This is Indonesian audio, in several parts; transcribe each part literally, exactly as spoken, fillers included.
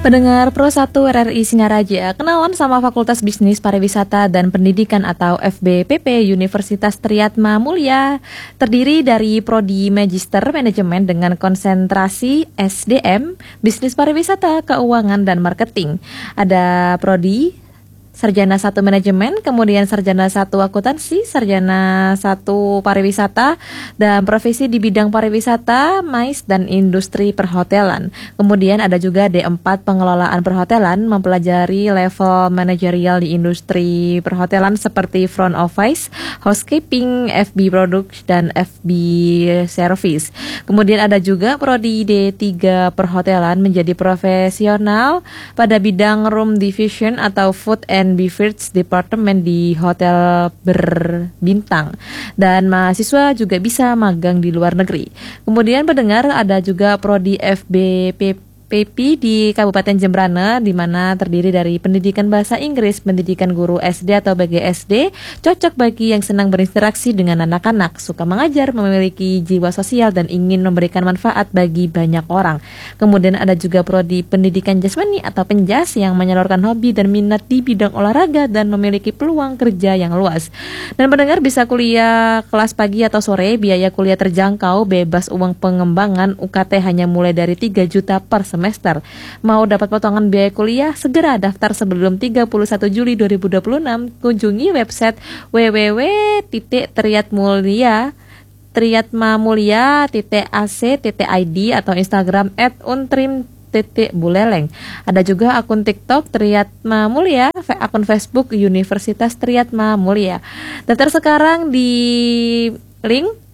Pendengar Pro satu R R I Singaraja, kenalan sama Fakultas Bisnis Pariwisata dan Pendidikan atau F B P P Universitas Triyatma Mulia. Terdiri dari Prodi Magister Manajemen dengan konsentrasi S D M, Bisnis Pariwisata, Keuangan, dan Marketing. Ada Prodi Sarjana satu Manajemen, kemudian Sarjana satu Akuntansi, Sarjana satu Pariwisata, dan profesi di bidang pariwisata, mais, dan industri perhotelan. Kemudian ada juga D empat Pengelolaan Perhotelan, mempelajari level manajerial di industri perhotelan seperti front office, housekeeping, F B Product, dan F B Service. Kemudian ada juga Prodi D tiga Perhotelan, menjadi profesional pada bidang room division atau food and Beverage Department di hotel berbintang, dan mahasiswa juga bisa magang di luar negeri. Kemudian pendengar ada juga Prodi F B P P di Kabupaten Jembrana, di mana terdiri dari pendidikan bahasa Inggris, pendidikan guru S D atau B G S D, cocok bagi yang senang berinteraksi dengan anak-anak, suka mengajar, memiliki jiwa sosial, dan ingin memberikan manfaat bagi banyak orang. Kemudian ada juga Prodi Pendidikan Jasmani atau Penjas yang menyalurkan hobi dan minat di bidang olahraga dan memiliki peluang kerja yang luas. Dan pendengar bisa kuliah kelas pagi atau sore, biaya kuliah terjangkau, bebas uang pengembangan, U K T hanya mulai dari tiga juta per semester. semester. Mau dapat potongan biaya kuliah? Segera daftar sebelum tiga puluh satu Juli dua ribu dua puluh enam. Kunjungi website w w w titik triyatmulia triyatmamulia titik a c titik i d atau Instagram at untrim titik buleleng. Ada juga akun TikTok Triyatma Mulia, akun Facebook Universitas Triyatma Mulia. Daftar sekarang di link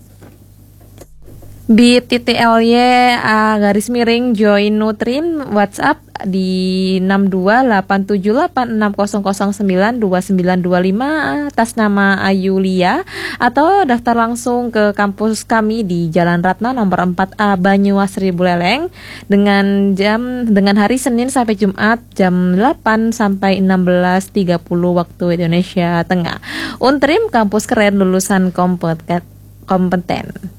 bit.ly uh, garis miring join Nutrim, WhatsApp di enam dua delapan tujuh delapan enam nol nol sembilan dua sembilan dua lima atas nama Ayulia, atau daftar langsung ke kampus kami di Jalan Ratna nomor empat A Banyuasri Buleleng dengan jam dengan hari Senin sampai Jumat jam delapan sampai enam belas tiga puluh waktu Indonesia Tengah. Untrim, kampus keren lulusan kompeten. kompeten.